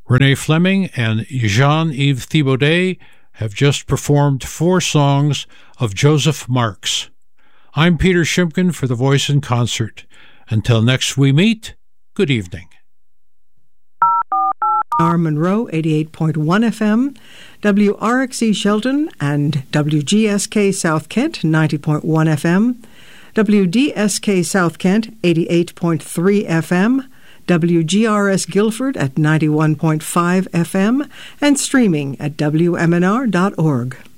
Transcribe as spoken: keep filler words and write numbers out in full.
Renee Fleming and Jean-Yves Thibaudet have just performed four songs of Joseph Marx. I'm Peter Shimkin for The Voice in Concert. Until next we meet, good evening. R. Monroe, eighty-eight point one F M, W R X E Shelton and W G S K South Kent, ninety point one F M, W D S K South Kent, eighty-eight point three F M, W G R S Guilford at ninety-one point five F M, and streaming at W M N R dot org.